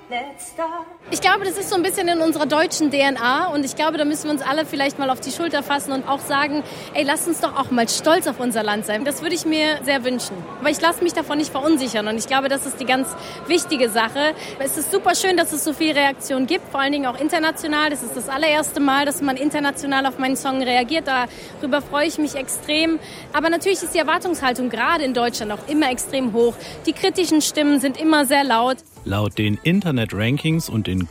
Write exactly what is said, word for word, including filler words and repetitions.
Ich glaube, das ist so ein bisschen in unserer deutschen D N A und ich glaube, da müssen wir uns alle vielleicht mal auf die Schulter fassen und auch sagen, ey, lasst uns doch auch mal stolz auf unser Land sein. Das würde ich mir sehr wünschen. Aber ich lasse mich davon nicht verunsichern und ich glaube, das ist die ganz wichtige Sache. Es ist super schön, dass es so viel Reaktion gibt, vor allen Dingen auch international. Das ist das allererste Mal, dass man international auf meinen Song reagiert. Darüber freue ich mich extrem. Aber natürlich ist die Erwartungshaltung gerade in Deutschland auch immer extrem hoch. Die kritischen Stimmen sind immer sehr laut. Laut den Internet-Rankings und den